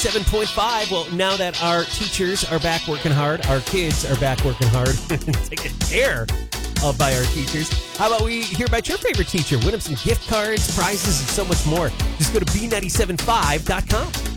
7.5. Well, now that our teachers are back working hard, our kids are back working hard, taken care of by our teachers. How about we hear about your favorite teacher? Win them some gift cards, prizes, and so much more. Just go to B975.com.